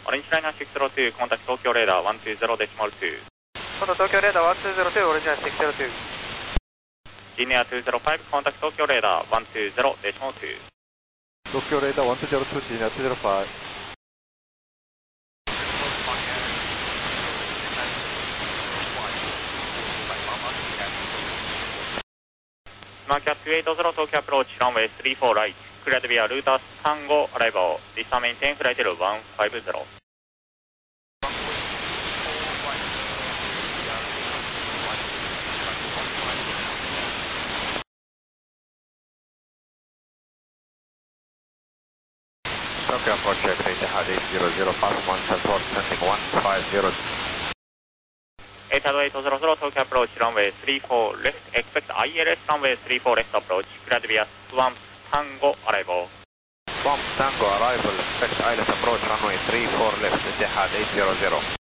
Orange Liner 602, contact Tokyo Radar 120.2. Contact Tokyo Radar 1202, Orange Liner 602. Linear 205, contact Tokyo Radar 120.2. Tokyo Radar 1202, Linear 205. SmartCap 280, Tokyo approach, runway 34 right. Cleared via Router Tango arrival. This time maintain flight level 150. Tokyo approach check, Etihad 800, pass 174, sending 150. Etihad 800, Tokyo approach, runway 34 left. Expect ILS runway 34 left approach. Cleared via Swamp Tango arrival. Swamp Tango arrival, expect ILS approach, runway 34 left, Etihad 800.